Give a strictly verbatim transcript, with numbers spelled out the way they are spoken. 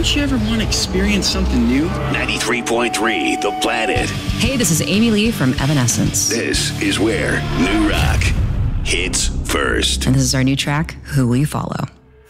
Don't you ever want to experience something new? ninety-three point three The Planet. Hey, this is Amy Lee from Evanescence. This is where new rock hits first. And this is our new track, Who Will You Follow?